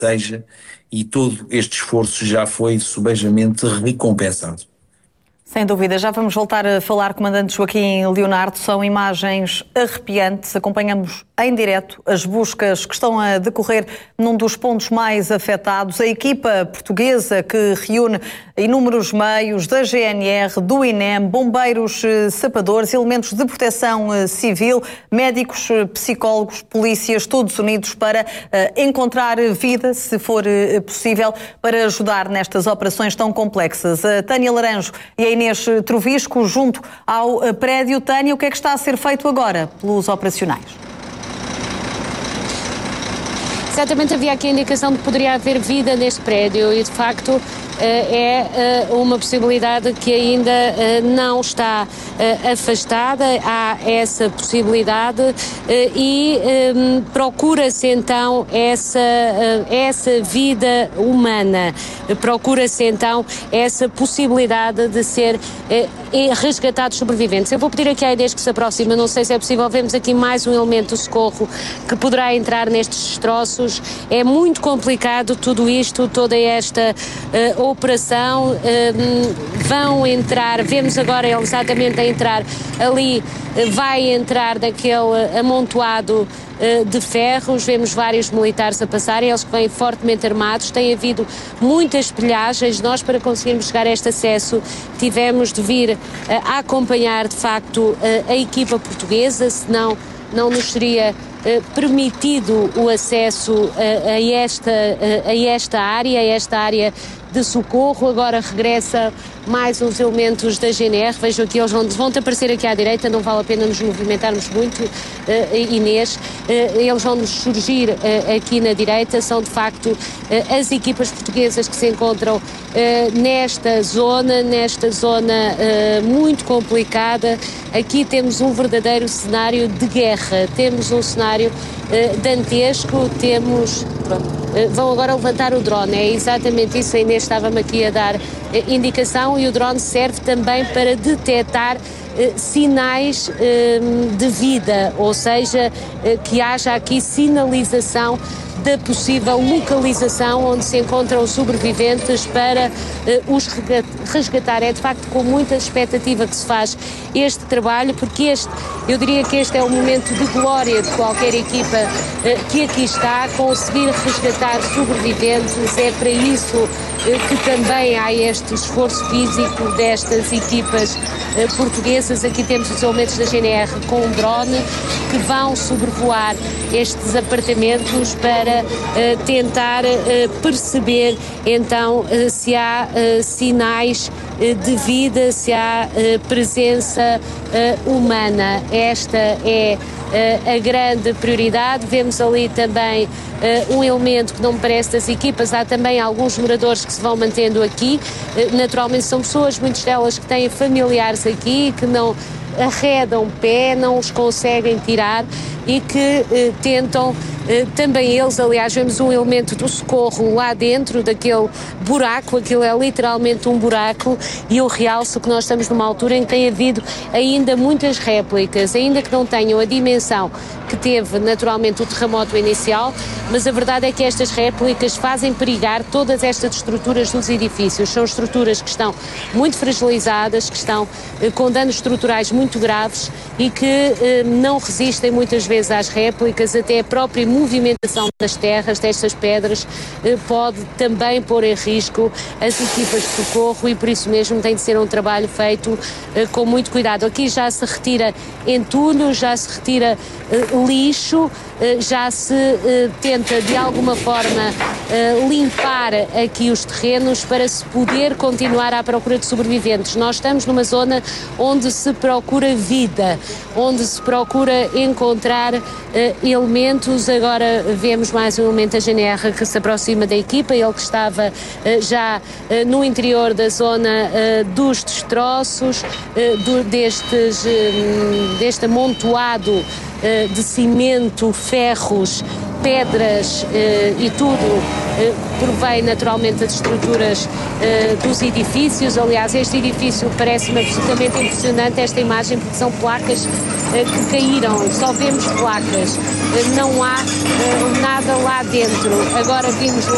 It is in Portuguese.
proteja, e todo este esforço já foi subejamente recompensado. Sem dúvida, já vamos voltar a falar, Comandante Joaquim Leonardo. São imagens arrepiantes. Acompanhamos em direto as buscas que estão a decorrer num dos pontos mais afetados. A equipa portuguesa que reúne inúmeros meios da GNR, do INEM, bombeiros, sapadores, elementos de proteção civil, médicos, psicólogos, polícias, todos unidos para encontrar vida, se for possível, para ajudar nestas operações tão complexas. A Tânia Laranjo e a Inês Trovisco, junto ao prédio. Tânia, o que é que está a ser feito agora pelos operacionais? Exatamente, havia aqui a indicação de que poderia haver vida neste prédio e, de facto, é uma possibilidade que ainda não está afastada. Há essa possibilidade e procura-se então essa vida humana, procura-se então essa possibilidade de ser resgatados sobreviventes. Eu vou pedir aqui à Inês que se aproxima, não sei se é possível, vemos aqui mais um elemento do socorro que poderá entrar nestes destroços. É muito complicado tudo isto, toda esta operação. Vão entrar, vemos agora ele exatamente a entrar ali, vai entrar daquele amontoado de ferros, vemos vários militares a passarem, eles que vêm fortemente armados, tem havido muitas pilhagens. Nós, para conseguirmos chegar a este acesso, tivemos de vir a acompanhar de facto a equipa portuguesa, senão não nos seria permitido o acesso a esta área de socorro. Agora regressa mais uns elementos da GNR, vejo aqui, eles vão-te aparecer aqui à direita, não vale a pena nos movimentarmos muito, Inês, eles vão-nos surgir aqui na direita, são de facto as equipas portuguesas que se encontram nesta zona muito complicada. Aqui temos um verdadeiro cenário de guerra, temos um cenário dantesco, temos... Vão agora levantar o drone, é exatamente isso, a Inês estava-me aqui a dar indicação, e o drone serve também para detectar sinais de vida, ou seja, que haja aqui sinalização da possível localização onde se encontram sobreviventes para os resgatar. É de facto com muita expectativa que se faz este trabalho, porque eu diria que este é o momento de glória de qualquer equipa que aqui está, conseguir resgatar sobreviventes. É para isso que também há este esforço físico destas equipas portuguesas. Aqui temos os elementos da GNR com um drone que vão sobrevoar estes apartamentos para tentar perceber então se há sinais de vida, se há presença humana. Esta é a grande prioridade. Vemos ali também um elemento que não me parece das equipas. Há também alguns moradores que se vão mantendo aqui. Naturalmente são pessoas, muitas delas que têm familiares aqui, que não arredam pé, não os conseguem tirar e que tentam também eles, aliás, vemos um elemento do socorro lá dentro daquele buraco, aquilo é literalmente um buraco, e eu realço que nós estamos numa altura em que tem havido ainda muitas réplicas, ainda que não tenham a dimensão que teve naturalmente o terremoto inicial, mas a verdade é que estas réplicas fazem perigar todas estas estruturas dos edifícios. São estruturas que estão muito fragilizadas, que estão com danos estruturais muito graves e que não resistem muitas vezes às réplicas. Até a própria movimentação das terras, destas pedras, pode também pôr em risco as equipas de socorro, e por isso mesmo tem de ser um trabalho feito com muito cuidado. Aqui já se retira entulho, já se retira lixo, já se tenta de alguma forma limpar aqui os terrenos para se poder continuar à procura de sobreviventes. Nós estamos numa zona onde se procura vida, onde se procura encontrar elementos. Agora vemos mais um elemento da GNR que se aproxima da equipa, ele que estava já no interior da zona dos destroços, deste amontoado de cimento, ferros, pedras e tudo provém naturalmente das estruturas dos edifícios. Aliás, este edifício parece-me absolutamente impressionante, esta imagem, porque são placas que caíram, só vemos placas, não há nada lá dentro. Agora vimos